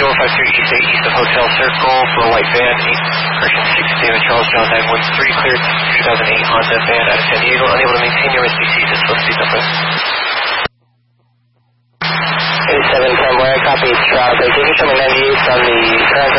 053 East 8 east of Hotel Circle for a white van, correction 6 David Charles John 913, cleared 2008 Honda van out of San Diego, unable to maintain your SBC, just supposed to be number. 87 Tamware, copy traffic. You can show me 98 on the current